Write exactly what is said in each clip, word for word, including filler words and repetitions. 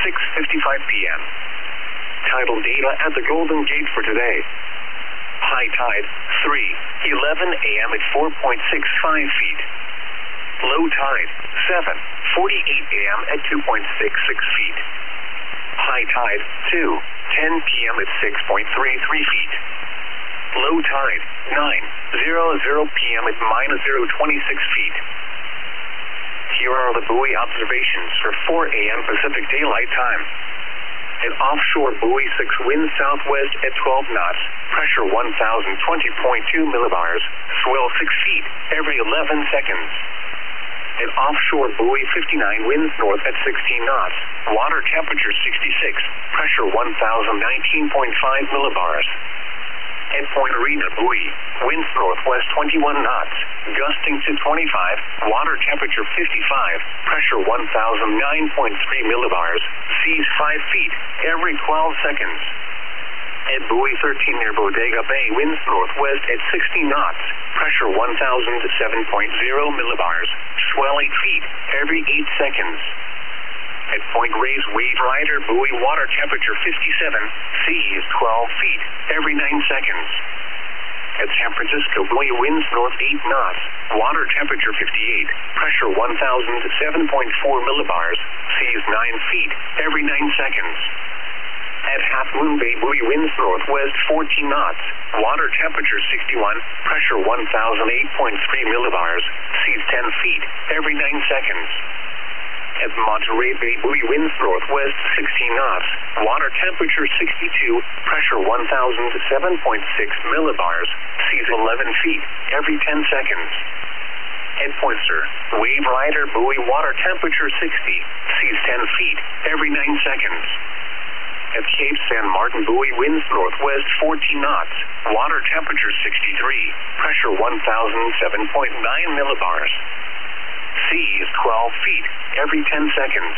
six fifty-five p m Tidal data at the Golden Gate for today. High tide, three eleven a m at four point six five feet. Low tide, seven forty-eight a m at two point six six feet. High tide, two ten p m at six point three three feet. Low tide, nine hundred p m at minus zero point two six feet. Here are the buoy observations for four a m Pacific Daylight Time. An offshore buoy six wind southwest at twelve knots, pressure one thousand twenty point two millibars, swell six feet every eleven seconds. An offshore buoy fifty-nine winds north at sixteen knots, water temperature sixty-six, pressure one thousand nineteen point five millibars. At Point Arena buoy, winds northwest twenty-one knots, gusting to twenty-five, water temperature fifty-five, pressure one thousand nine point three millibars, seas five feet every twelve seconds. At buoy thirteen near Bodega Bay, winds northwest at sixty knots, pressure one thousand seven point zero millibars, swell eight feet every eight seconds. At Point Reyes Wave Rider buoy, water temperature fifty-seven, seas twelve feet every nine seconds. At San Francisco buoy, winds north eight knots, water temperature fifty-eight, pressure one thousand seven point four millibars, seas nine feet every nine seconds. At Half Moon Bay buoy, winds northwest fourteen knots, water temperature sixty-one, pressure one thousand eight point three millibars, seas ten feet every nine seconds. At Monterey Bay buoy, winds northwest sixteen knots, water temperature sixty-two, pressure one thousand seven point six millibars, seas eleven feet every ten seconds. At Poinsett, Wave Rider buoy, water temperature sixty, seas ten feet every nine seconds. At Cape San Martin buoy, winds northwest fourteen knots, water temperature sixty-three, pressure one thousand seven point nine millibars. Seas twelve feet every ten seconds.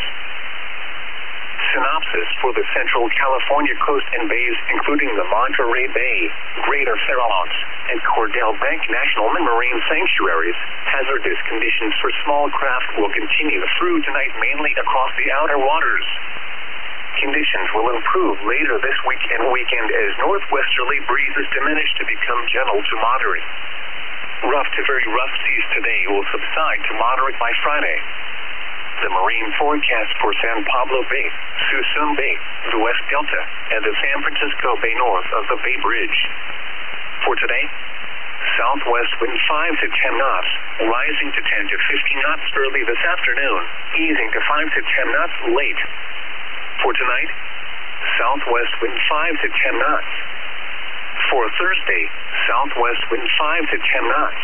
Synopsis for the Central California coast and bays, including the Monterey Bay, Greater Farallones, and Cordell Bank National Marine Sanctuaries. Hazardous conditions for small craft will continue through tonight, mainly across the outer waters. Conditions will improve later this week and weekend as northwesterly breezes diminish to become gentle to moderate. Rough to very rough seas today will subside to moderate by Friday. The marine forecast for San Pablo Bay, Suisun Bay, the West Delta, and the San Francisco Bay north of the Bay Bridge. For today, southwest wind five to ten knots, rising to ten to fifteen knots early this afternoon, easing to five to ten knots late. For tonight, southwest wind five to ten knots. For Thursday, southwest wind five to ten knots.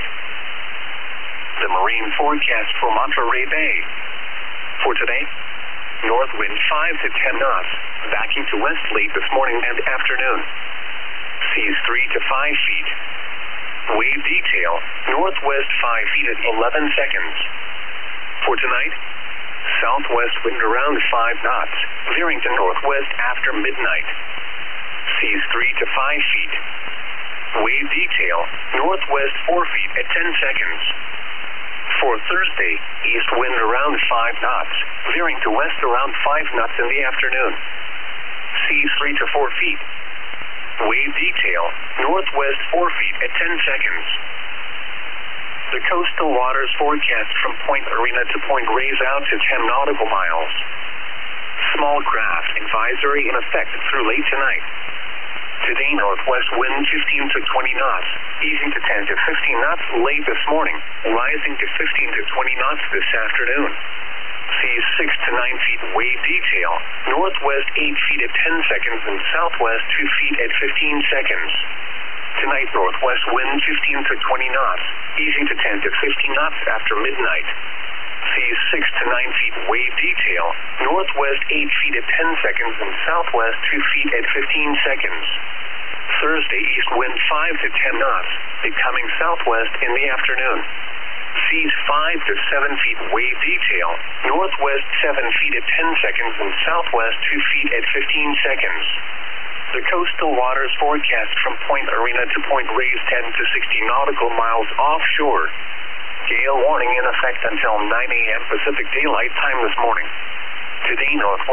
The marine forecast for Monterey Bay. For today, north wind five to ten knots, backing to west late this morning and afternoon. Seas three to five feet. Wave detail, northwest five feet at eleven seconds. For tonight, southwest wind around five knots, veering to northwest after midnight. Seas three to five feet. Wave detail, northwest four feet at ten seconds. For Thursday, east wind around five knots, veering to west around five knots in the afternoon. Seas three to four feet. Wave detail, northwest four feet at ten seconds. The coastal waters forecast from Point Arena to Point Reyes out to ten nautical miles. Small craft advisory in effect through late tonight. Today, northwest wind fifteen to twenty knots, easing to ten to fifteen knots late this morning, rising to fifteen to twenty knots this afternoon. Seas six to nine feet, wave detail, northwest eight feet at ten seconds and southwest two feet at fifteen seconds. Tonight, northwest wind fifteen to twenty knots, easing to ten to fifteen knots after midnight. Seas six to nine feet, wave detail, northwest eight feet at ten seconds and southwest two feet at fifteen seconds. Thursday, east wind five to ten knots, becoming southwest in the afternoon. Seas five to seven feet, wave detail, northwest seven feet at ten seconds and southwest two feet at fifteen seconds. The coastal waters forecast from Point Arena to Point Reyes ten to sixty nautical miles offshore. Gale warning in effect until nine a m Pacific Daylight Time this morning. Today, northwest